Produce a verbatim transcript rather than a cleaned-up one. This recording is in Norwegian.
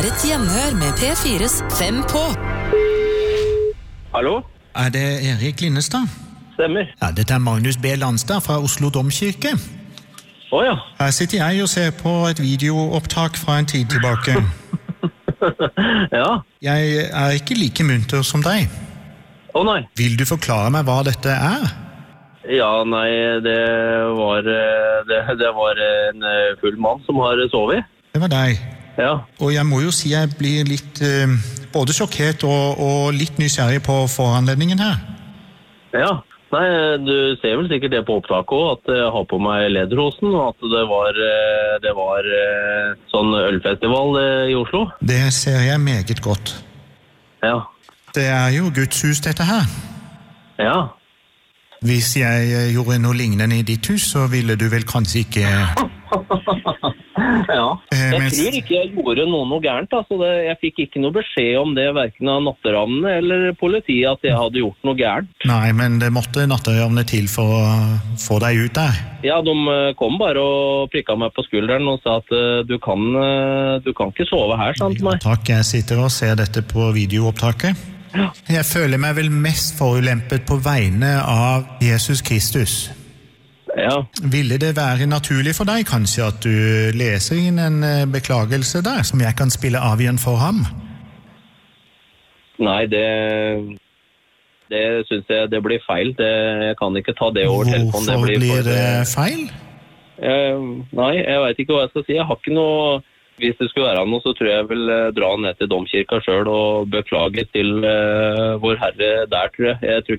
er et gjenhør med P fires Fem på. Hallo? Er det Erik Linnestad? Stemmer. Ja, dette er Magnus B. Landstad fra Oslo Domkirke. Å ja. Her sitter jeg og ser på et videoopptak fra en tid tilbake. Ja. Jeg er ikke like munter som deg. Å nei. Vil du forklare meg hva dette er? Ja, nei, det var, det, det var en full mann som har sovet. Det var deg. Ja. Og jeg må jo si jeg blir litt eh, både sjokkert og, og litt nysgjerrig på foranledningen her. Ja. Nei, du ser vel sikkert det på opptaket også, at jeg har på meg lederhosen, og at det var, det var sånn ølfestival i Oslo. Det ser jeg meget godt. Ja. Det er jo Guds hus dette her. Ja. Hvis jeg gjorde noe lignende i ditt hus, så ville du vel kanskje ikke... Ja, jeg tror ikke jeg gjorde noe noe gærent. Altså det, jeg fikk ikke noe beskjed om det, hverken av natteravnene eller politiet, at jeg hadde gjort noe gærent. Nei, men det måtte natteravnene til for å få deg ut der. Ja, de kom bare og prikket meg på skulderen og sa at du kan, du kan ikke sove her, sant meg? Ja, takk, jeg sitter og ser dette på videoopptaket. Ja. Jeg føler meg vel mest forulempet på vegne av Jesus Kristus. Ja. Ville det være naturlig for deg kanskje at du leser inn en beklagelse der, som jeg kan spille avgjørende for ham? Nei, det, det synes jeg det blir feil. Det, jeg kan ikke ta det over telefonen. Hvorfor det blir, blir det for, feil? Eh, nei, jeg vet ikke hva jeg skal si. Jeg har ikke noe... Hvis det skulle være noe, så tror jeg vil dra ned til Domkirka selv og beklage til uh, vår Herre der, tror jeg. Jeg tror